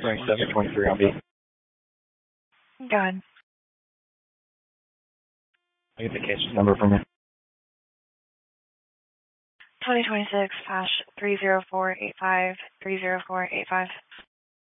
2723 on B. Go ahead. I get the case number from you. 2026 #30485 30485.